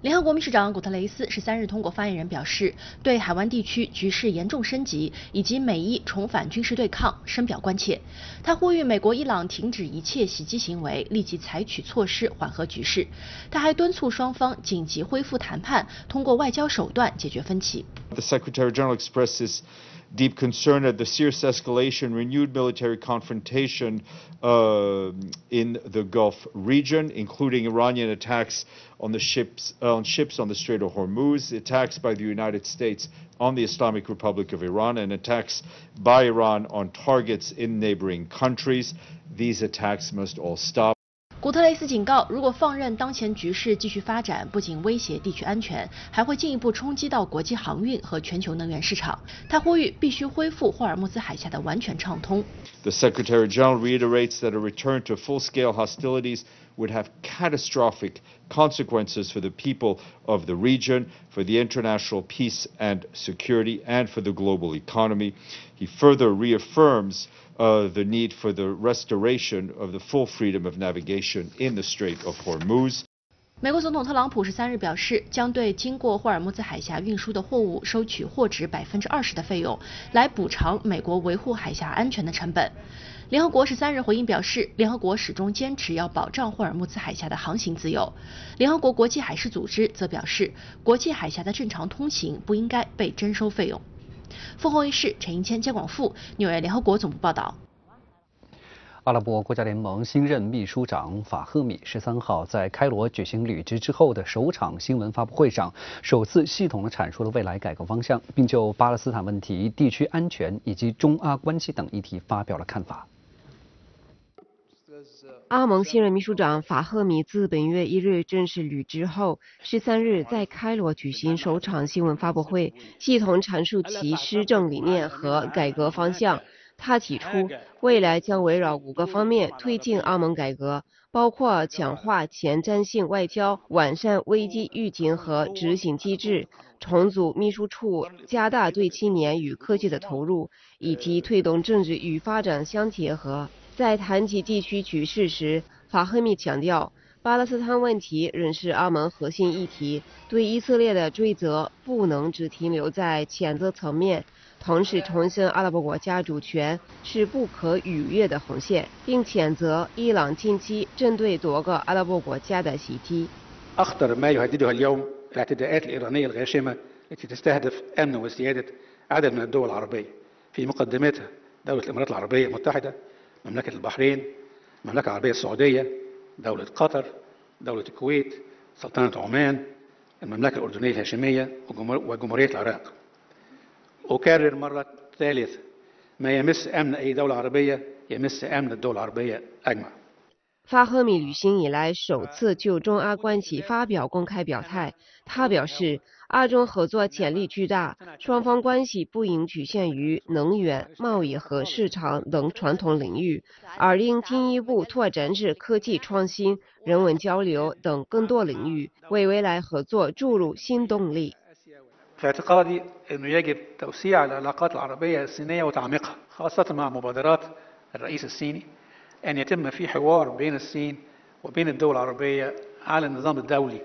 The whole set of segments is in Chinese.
联合国秘书长古特雷斯13日通过发言人表示，对海湾地区局势严重升级以及美伊重返军事对抗深表关切。他呼吁美国、伊朗停止一切袭击行为，立即采取措施缓和局势。他还敦促双方紧急恢复谈判，通过外交手段解决分歧。 The Secretary General expresses deep concern at the serious escalation, renewed military confrontation in the Gulf region, including Iranian attacks on ships on the Strait of Hormuz, attacks by the United States on the Islamic Republic of Iran, and attacks by Iran on targets in neighboring countries. These attacks must all stop. 古特雷斯警告，如果放任当前局势继续发展，不仅威胁地区安全，还会进一步冲击到国际航运和全球能源市场。他呼吁必须恢复霍尔木兹海峡的完全畅通。 The Secretary General reiterates that a return to full-scale hostilities would have catastrophic consequences for the people of the region, for the international peace and security, and for the global economy. He further reaffirms the need for the restoration of the full freedom of navigation in the Strait of Hormuz. 美国总统特朗普13日表示，将对经过霍尔木兹海峡运输的货物收取货值20%的费用，来补偿美国维护海峡安全的成本。联合国13日回应表示，联合国始终坚持要保障霍尔木兹海峡的航行自由。联合国国际海事组织则表示，国际海峡的正常通行不应该被征收费用。凤凰卫视陈英谦、姜广富，纽约联合国总部报道。 阿拉伯国家联盟新任秘书长法赫米13号在开罗举行履职之后的首场新闻发布会上，首次系统地阐述了未来改革方向，并就巴勒斯坦问题、地区安全以及中阿关系等议题发表了看法。 阿盟新任秘书长法赫米自本月1日正式履职后，13日在开罗举行首场新闻发布会，系统阐述其施政理念和改革方向。他提出，未来将围绕5个方面推进阿盟改革，包括强化前瞻性外交、完善危机预警和执行机制、重组秘书处、加大对青年与科技的投入，以及推动政治与发展相结合。在谈及地区局势时，法赫米强调，巴勒斯坦问题仍是阿盟核心议题，对以色列的追责不能只停留在谴责层面。同时重申阿拉伯国家主权是不可逾越的红线，并谴责伊朗近期针对多个阿拉伯国家的袭击。 أخطر ما يهددها اليوم الاعتداءات الإيرانية الغاشمة التي تستهدف أمن وسيادة عدد من الدول العربية في مقدمتها دولة الإمارات العربية المتحدة، مملكة البحرين، المملكة العربية السعودية، دولة قطر، دولة الكويت، سلطنة عمان، المملكة الأردنية الهاشمية وجمهورية العراق. أكرر مرة ثالثة ما يمس أمن أي دولة عربية يمس أمن الدول العربية أجمع. 法赫米履新以来首次就中阿关系发表公开表态。他表示，阿中合作潜力巨大，双方关系不应局限于能源、贸易和市场等传统领域，而应进一步拓展至科技创新、人文交流等更多领域，为未来合作注入新动力。 في اعتقادي أنه يجب توسيع العلاقات العربية الصينية وتعميقها، خاصة مع مبادرات الرئيس الصيني، أن يتم في حوار بين الصين وبين الدول العربية على النظام الدولي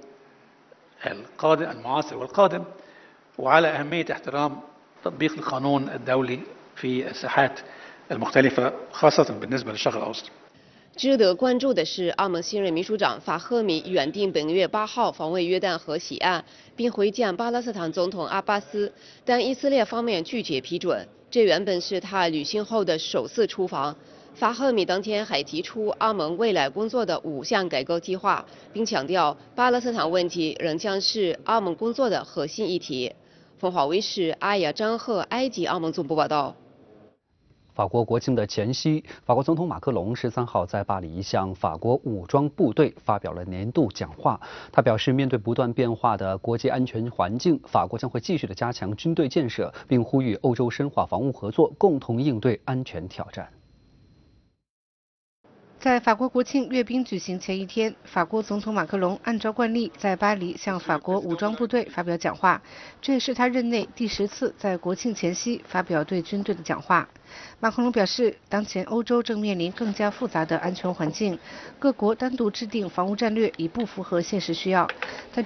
القادم المعاصر والقادم، وعلى أهمية احترام تطبيق القانون الدولي في الساحات المختلفة خاصة بالنسبة للشرق الأوسط。 值得关注的是，阿盟新任秘书长法赫米原定本月8号访问约旦河西岸，并会见巴勒斯坦总统阿巴斯，但以色列方面拒绝批准。这原本是他履新后的首次出访。法赫米当天还提出阿盟未来工作的5项改革计划，并强调巴勒斯坦问题仍将是阿盟工作的核心议题。凤凰卫视阿雅张赫埃及阿盟总部报道。 法国国庆的前夕，法国总统马克龙13号在巴黎向法国武装部队发表了年度讲话。他表示，面对不断变化的国际安全环境，法国将会继续的加强军队建设，并呼吁欧洲深化防务合作，共同应对安全挑战。 在法国国庆阅兵举行前一天，法国总统马克龙按照惯例在巴黎向法国武装部队发表讲话，这也是他任内第10次在国庆前夕发表对军队的讲话。马克龙表示，当前欧洲正面临更加复杂的安全环境，各国单独制定防务战略已不符合现实需要，但